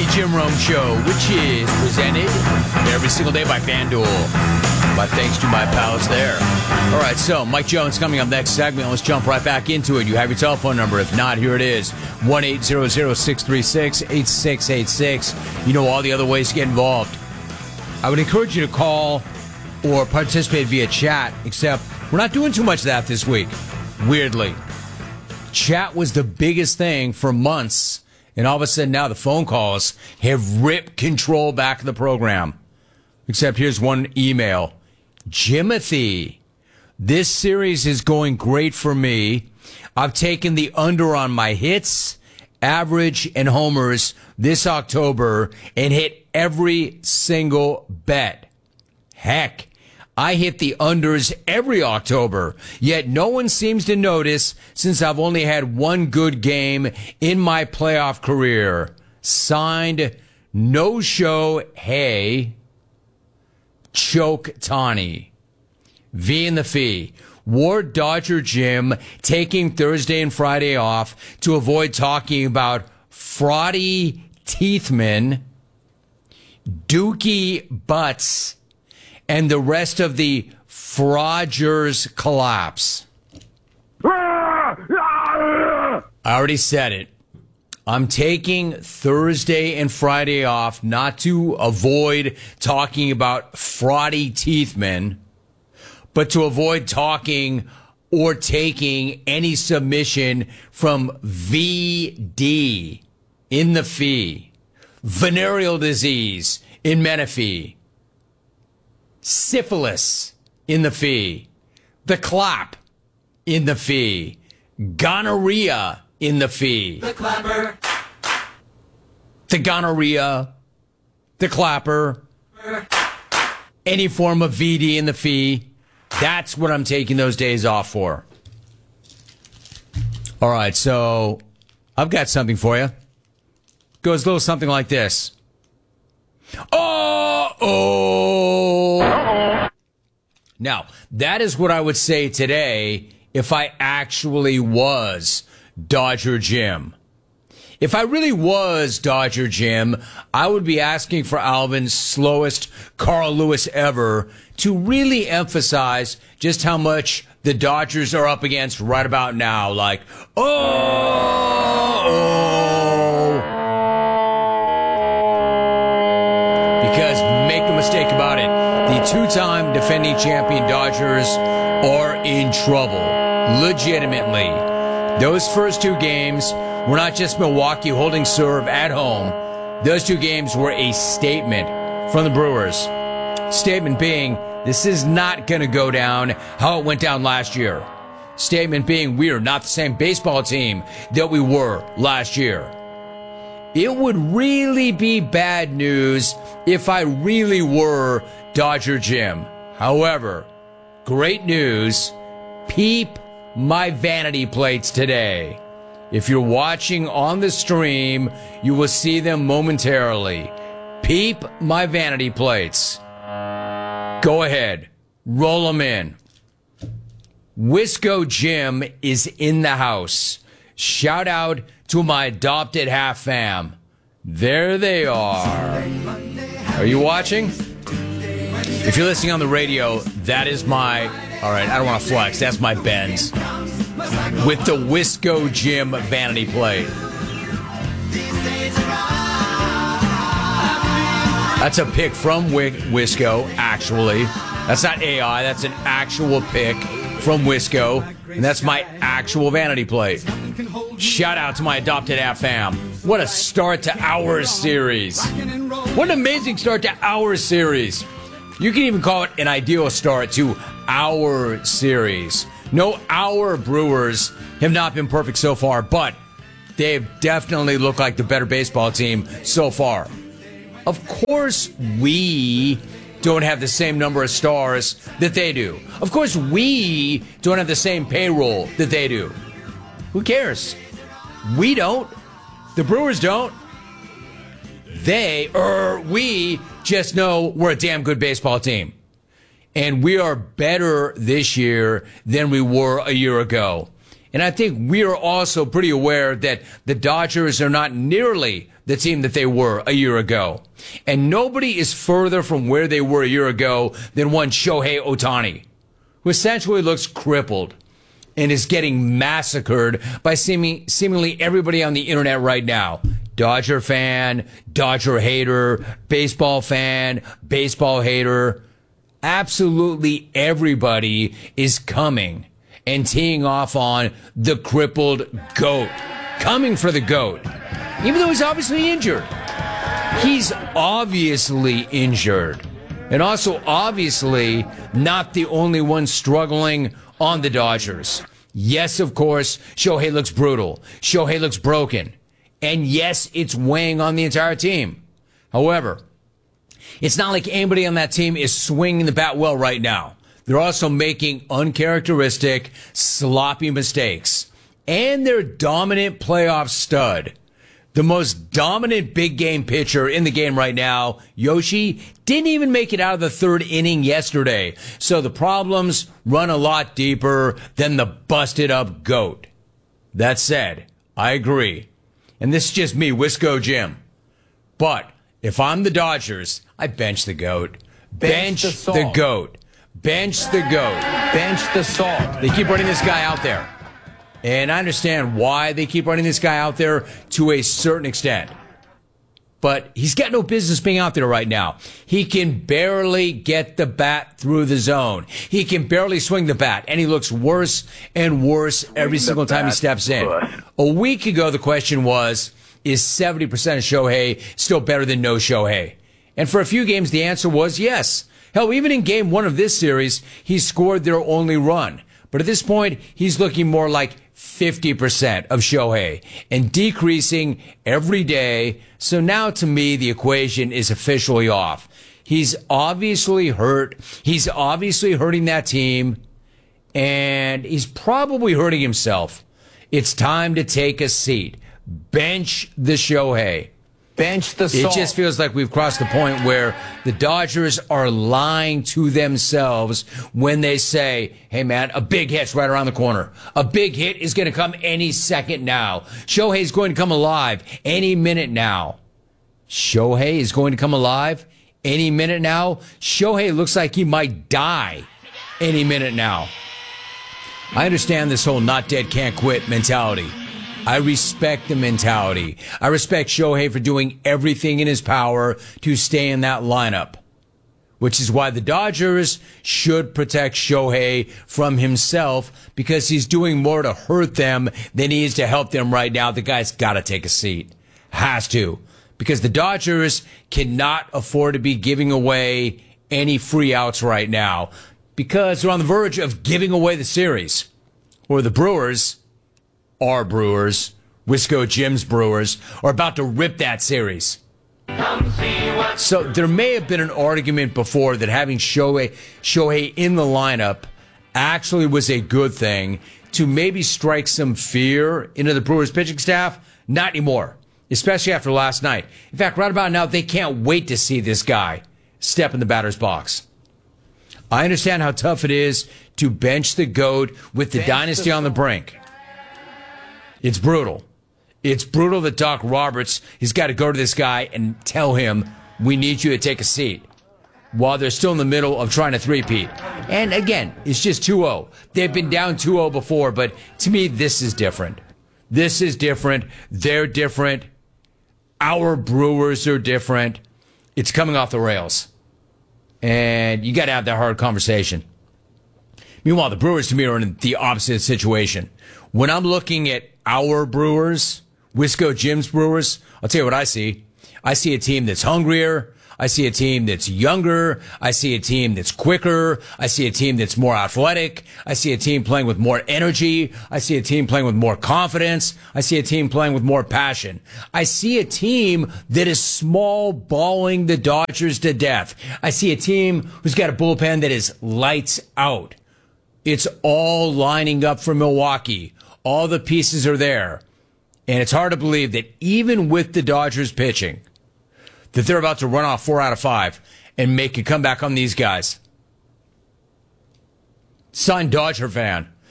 The Jim Rome Show, which is presented every single day by FanDuel. My thanks to my pals there. All right, so Mike Jones coming up next segment. Let's jump right back into it. You have your telephone number. If not, here it is. 1-800-636-8686. You know all the other ways to get involved. I would encourage you to call or participate via chat, except we're not doing too much of that this week, weirdly. Chat was the biggest thing for months, and all of a sudden now the phone calls have ripped control back of the program. Except here's one email. Jimothy, this series is going great for me. I've taken the under on my hits, average, and homers this October and hit every single bet. Heck, I hit the unders every October, yet no one seems to notice since I've only had one good game in my playoff career. Signed, No Show Hey, Choke Tawny. V in the fee. Ward Dodger Jim taking Thursday and Friday off to avoid talking about Fraudy Teethman, Dookie Butts, and the rest of the Frogers collapse. I already said it. I'm taking Thursday and Friday off not to avoid talking about Fraudy Teethman, but to avoid talking or taking any submission from VD in the fee, venereal disease in Menifee, syphilis in the fee, the clap in the fee, gonorrhea in the fee, the clapper, the gonorrhea, the clapper, any form of VD in the fee. That's what I'm taking those days off for. All right, so I've got something for you. Goes a little something like this. Oh. Now, that is what I would say today if I actually was Dodger Jim. If I really was Dodger Jim, I would be asking for Alvin's slowest Carl Lewis ever to really emphasize just how much the Dodgers are up against right about now. Like, because make no mistake about it, the two-time defending champion Dodgers are in trouble. Legitimately. Those first two games were not just Milwaukee holding serve at home. Those two games were a statement from the Brewers. Statement being, this is not going to go down how it went down last year. Statement being, we are not the same baseball team that we were last year. It would really be bad news if I really were Dodger Jim. However, great news. Peep my vanity plates today. If you're watching on the stream, you will see them momentarily. Peep my vanity plates. Go ahead. Roll them in. Wisco Jim is in the house. Shout out to my adopted half fam. There they are. Are you watching? If you're listening on the radio, that is my... All right, I don't want to flex. That's my Benz. With the Wisco Jim vanity plate. That's a pick from Wisco, actually. That's not AI. That's an actual pick from Wisco. And that's my actual vanity plate. Shout out to my adopted half fam. What a start to our series. What an amazing start to our series. You can even call it an ideal start to our series. No, our Brewers have not been perfect so far, but they've definitely looked like the better baseball team so far. Of course, we don't have the same number of stars that they do. Of course, we don't have the same payroll that they do. Who cares? We don't. The Brewers don't. We just know we're a damn good baseball team. And we are better this year than we were a year ago. And I think we are also pretty aware that the Dodgers are not nearly the team that they were a year ago. And nobody is further from where they were a year ago than one Shohei Ohtani, who essentially looks crippled and is getting massacred by seemingly everybody on the internet right now. Dodger fan, Dodger hater, baseball fan, baseball hater. Absolutely everybody is coming and teeing off on the crippled GOAT. Coming for the GOAT. Even though he's obviously injured. He's obviously injured. And also obviously not the only one struggling on the Dodgers. Yes, of course, Shohei looks brutal. Shohei looks broken. And yes, it's weighing on the entire team. However, it's not like anybody on that team is swinging the bat well right now. They're also making uncharacteristic, sloppy mistakes. And their dominant playoff stud, the most dominant big game pitcher in the game right now, Yoshi, didn't even make it out of the third inning yesterday. So the problems run a lot deeper than the busted up GOAT. That said, I agree. And this is just me, Wisco Jim. But if I'm the Dodgers, I bench the GOAT. Bench the GOAT. Bench the GOAT. Bench the salt. They keep running this guy out there. And I understand why they keep running this guy out there to a certain extent. But he's got no business being out there right now. He can barely get the bat through the zone. He can barely swing the bat. And he looks worse and worse every single time he steps in. A week ago, the question was, is 70% of Shohei still better than no Shohei? And for a few games, the answer was yes. Hell, even in game one of this series, he scored their only run. But at this point, he's looking more like 50% of Shohei and decreasing every day. So now to me, the equation is officially off. He's obviously hurt. He's obviously hurting that team, and he's probably hurting himself. It's time to take a seat. Bench the Shohei. Bench the salt. It just feels like we've crossed the point where the Dodgers are lying to themselves when they say, hey, man, a big hit's right around the corner. A big hit is going to come any second now. Shohei's going to come alive any minute now. Shohei is going to come alive any minute now. Shohei looks like he might die any minute now. I understand this whole not dead, can't quit mentality. I respect the mentality. I respect Shohei for doing everything in his power to stay in that lineup, which is why the Dodgers should protect Shohei from himself, because he's doing more to hurt them than he is to help them right now. The guy's got to take a seat. Has to. Because the Dodgers cannot afford to be giving away any free outs right now, because they're on the verge of giving away the series. Or the Brewers, our Brewers, Wisco Jim's Brewers, are about to rip that series. So there may have been an argument before that having Shohei in the lineup actually was a good thing to maybe strike some fear into the Brewers pitching staff. Not anymore, especially after last night. In fact, right about now, they can't wait to see this guy step in the batter's box. I understand how tough it is to bench the GOAT with the dynasty on the brink. It's brutal. It's brutal that Doc Roberts has got to go to this guy and tell him, we need you to take a seat, while they're still in the middle of trying to three-peat. And again, it's just 2-0. They've been down 2-0 before, but to me, this is different. This is different. They're different. Our Brewers are different. It's coming off the rails. And you got to have that hard conversation. Meanwhile, the Brewers, to me, are in the opposite situation. When I'm looking at our Brewers, Wisco Jim's Brewers, I'll tell you what I see. I see a team that's hungrier. I see a team that's younger. I see a team that's quicker. I see a team that's more athletic. I see a team playing with more energy. I see a team playing with more confidence. I see a team playing with more passion. I see a team that is small balling the Dodgers to death. I see a team who's got a bullpen that is lights out. It's all lining up for Milwaukee. All the pieces are there. And it's hard to believe that even with the Dodgers pitching, that they're about to run off 4 out of 5 and make a comeback on these guys. Son, Dodger fan,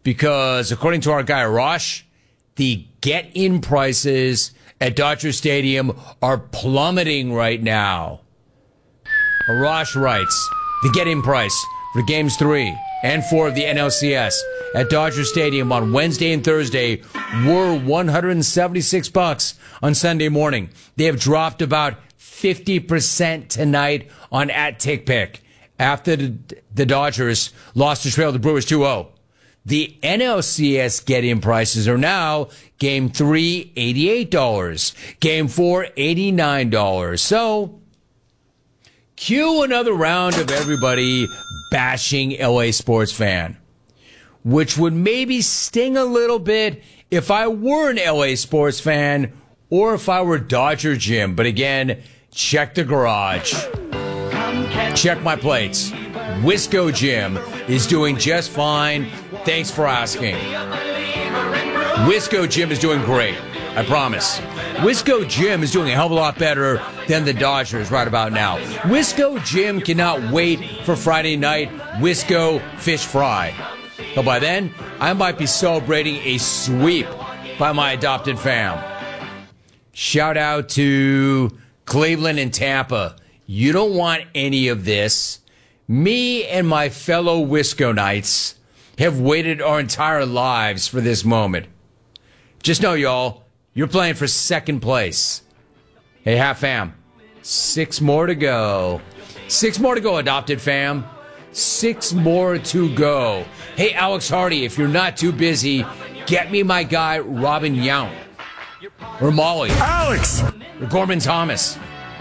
because according to our guy Arash, the get-in prices at Dodger Stadium are plummeting right now. Arash writes, the get-in price for Games 3 and 4 of the NLCS at Dodger Stadium on Wednesday and Thursday were $176 on Sunday morning. They have dropped about 50% tonight on @TickPick after the Dodgers lost to trail the Brewers 2-0. The NLCS get-in prices are now Game 3, $88. Game 4, $89. So, cue another round of everybody bashing LA sports fan, which would maybe sting a little bit if I were an LA sports fan or if I were Dodger Jim. But again, check the garage. Check my plates. Wisco Jim is doing just fine. Thanks for asking. Wisco Jim is doing great. I promise. Wisco Jim is doing a hell of a lot better than the Dodgers right about now. Wisco Jim cannot wait for Friday night Wisco Fish Fry. But by then, I might be celebrating a sweep by my adopted fam. Shout out to Cleveland and Tampa. You don't want any of this. Me and my fellow Wisconites have waited our entire lives for this moment. Just know, y'all, you're playing for second place. Hey, half fam, 6 more to go. 6 more to go, adopted fam. 6 more to go. Hey, Alex Hardy, if you're not too busy, get me my guy, Robin Yount. Or Molly. Alex! Or Gorman Thomas.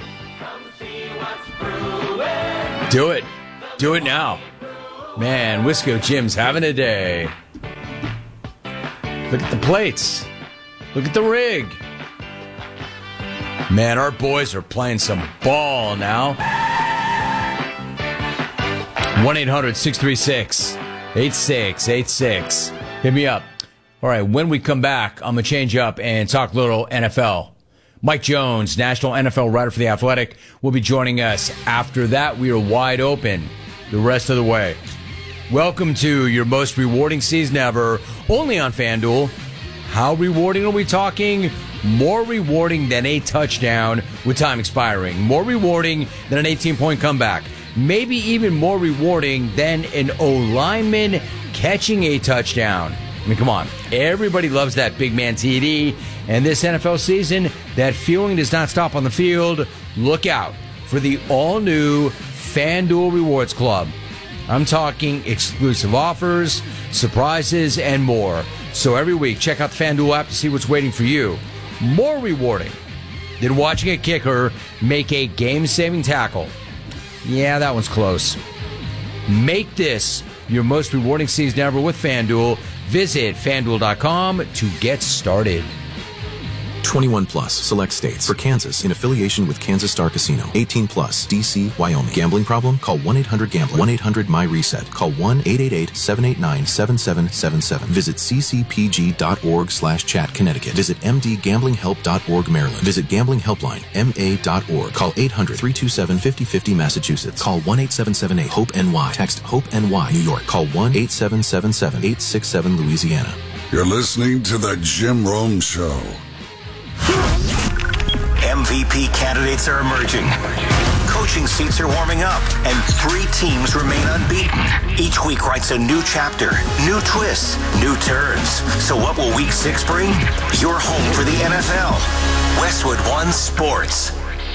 Do it. Do it now. Man, Wisco Jim's having a day. Look at the plates. Look at the rig. Man, our boys are playing some ball now. 1-800-636-8686. Hit me up. All right, when we come back, I'm going to change up and talk a little NFL. Mike Jones, national NFL writer for The Athletic, will be joining us. After that, we are wide open the rest of the way. Welcome to your most rewarding season ever, only on FanDuel. How rewarding are we talking? More rewarding than a touchdown with time expiring. More rewarding than an 18-point comeback. Maybe even more rewarding than an O-lineman catching a touchdown. I mean, come on. Everybody loves that big man TD. And this NFL season, that feeling does not stop on the field. Look out for the all-new FanDuel Rewards Club. I'm talking exclusive offers, surprises, and more. So every week, check out the FanDuel app to see what's waiting for you. More rewarding than watching a kicker make a game-saving tackle. Yeah, that one's close. Make this your most rewarding season ever with FanDuel. Visit FanDuel.com to get started. 21 plus, select states. For Kansas, in affiliation with Kansas Star Casino. 18 plus, D.C., Wyoming. Gambling problem? Call 1-800-GAMBLER. 1-800-MY-RESET. Call 1-888-789-7777. Visit ccpg.org/chat, Connecticut. Visit mdgamblinghelp.org, Maryland. Visit Gambling Helpline, ma.org. Call 800-327-5050, Massachusetts. Call 1-8778-HOPE-NY. Text HOPE-NY, New York. Call 1-8777-867, Louisiana. You're listening to The Jim Rome Show. MVP candidates are emerging. Coaching seats are warming up, and 3 teams remain unbeaten. Each week writes a new chapter, new twists, new turns. So what will Week 6 bring? Your home for the NFL. Westwood One Sports.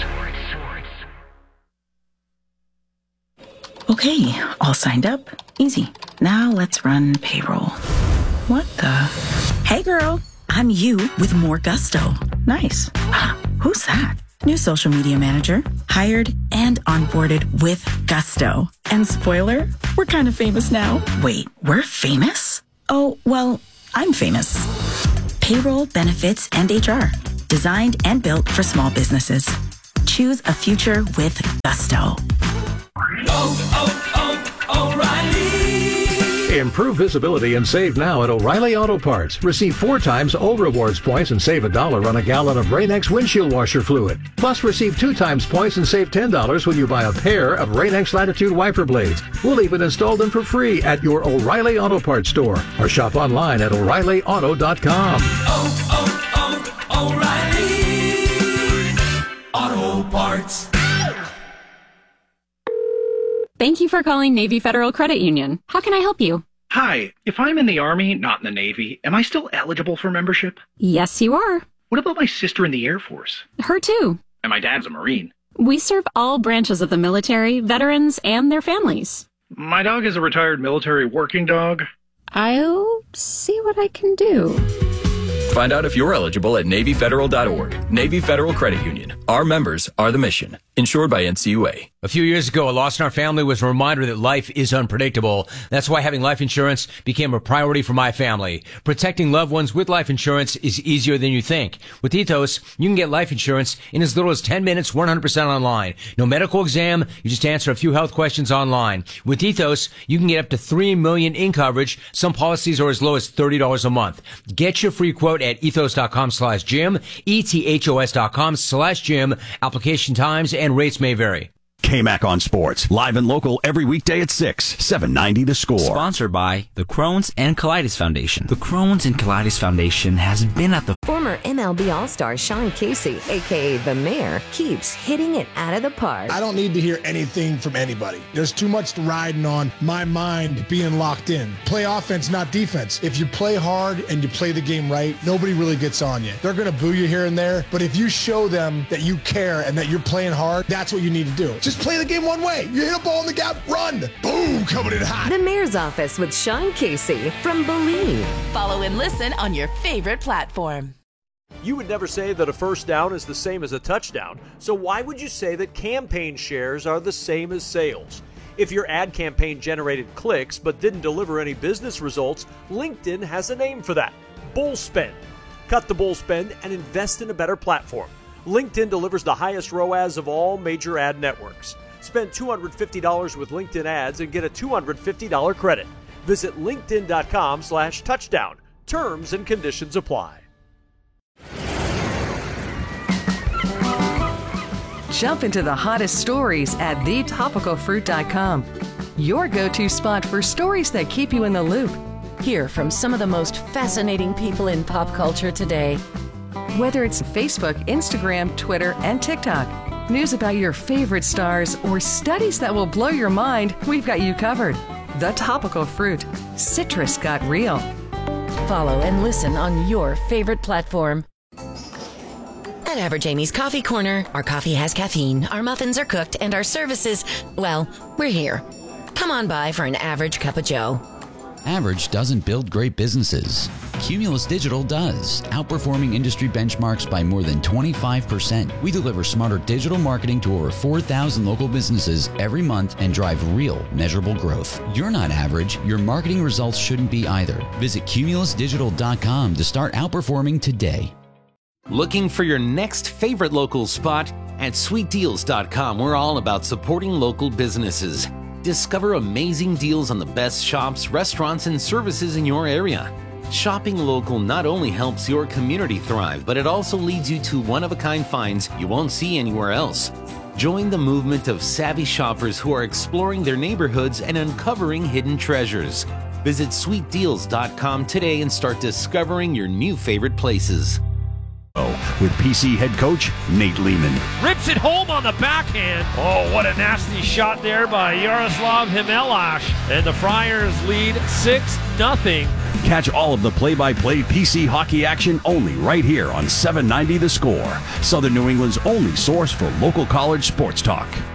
Okay, all signed up. Easy. Now let's run payroll. What the? Hey girl, I'm you with more gusto. Nice. Who's that? New social media manager. Hired and onboarded with gusto. And spoiler, we're kind of famous now. Wait, we're famous? Oh, well, I'm famous. Payroll, benefits, and HR. Designed and built for small businesses. Choose a future with gusto. O'Reilly. Improve visibility and save now at O'Reilly Auto Parts. Receive 4 times O Rewards points and save $1 on a gallon of Rain-X windshield washer fluid. Plus, receive 2 times points and save $10 when you buy a pair of Rain-X Latitude wiper blades. We'll even install them for free at your O'Reilly Auto Parts store or shop online at O'ReillyAuto.com. O'Reilly Auto Parts. Thank you for calling Navy Federal Credit Union. How can I help you? Hi, if I'm in the Army, not in the Navy, am I still eligible for membership? Yes, you are. What about my sister in the Air Force? Her too. And my dad's a Marine. We serve all branches of the military, veterans, and their families. My dog is a retired military working dog. I'll see what I can do. Find out if you're eligible at NavyFederal.org. Navy Federal Credit Union. Our members are the mission. Insured by NCUA. A few years ago, a loss in our family was a reminder that life is unpredictable. That's why having life insurance became a priority for my family. Protecting loved ones with life insurance is easier than you think. With Ethos, you can get life insurance in as little as 10 minutes, 100% online. No medical exam, you just answer a few health questions online. With Ethos, you can get up to $3 million in coverage. Some policies are as low as $30 a month. Get your free quote at ethos.com/Jim, ethos.com/Jim. Application times and rates may vary. KMAC on Sports, live and local every weekday at 6, 790 The Score. Sponsored by the Crohn's and Colitis Foundation. The Crohn's and Colitis Foundation has been at the former MLB All-Star Sean Casey, a.k.a. The Mayor, keeps hitting it out of the park. I don't need to hear anything from anybody. There's too much riding on my mind being locked in. Play offense, not defense. If you play hard and you play the game right, nobody really gets on you. They're going to boo you here and there, but if you show them that you care and that you're playing hard, that's what you need to do. Just play the game one way. You hit a ball in the gap, run. Boom, coming in hot. The Mayor's Office with Sean Casey from Believe. Follow and listen on your favorite platform. You would never say that a first down is the same as a touchdown, so why would you say that campaign shares are the same as sales? If your ad campaign generated clicks but didn't deliver any business results, LinkedIn has a name for that: bull spend. Cut the bull spend and invest in a better platform. LinkedIn delivers the highest ROAS of all major ad networks. Spend $250 with LinkedIn ads and get a $250 credit. Visit linkedin.com/touchdown. Terms and conditions apply. Jump into the hottest stories at thetopicalfruit.com. Your go-to spot for stories that keep you in the loop. Hear from some of the most fascinating people in pop culture today. Whether it's Facebook, Instagram, Twitter, and TikTok, news about your favorite stars, or studies that will blow your mind, we've got you covered. The Topical Fruit. Citrus got real. Follow and listen on your favorite platform. At Average Amy's Coffee Corner, our coffee has caffeine, our muffins are cooked, and our services, well, we're here. Come on by for an average cup of joe. Average doesn't build great businesses. Cumulus Digital does, outperforming industry benchmarks by more than 25%. We deliver smarter digital marketing to over 4,000 local businesses every month and drive real, measurable growth. You're not average. Your marketing results shouldn't be either. Visit cumulusdigital.com to start outperforming today. Looking for your next favorite local spot? At sweetdeals.com, we're all about supporting local businesses. Discover amazing deals on the best shops, restaurants, and services in your area. Shopping local not only helps your community thrive, but it also leads you to one-of-a-kind finds you won't see anywhere else. Join the movement of savvy shoppers who are exploring their neighborhoods and uncovering hidden treasures. Visit sweetdeals.com today and start discovering your new favorite places. With PC head coach Nate Lehman. Rips it home on the backhand. Oh, what a nasty shot there by Yaroslav Himelash. And the Friars lead 6-0. Catch all of the play-by-play PC hockey action only right here on 790 The Score, Southern New England's only source for local college sports talk.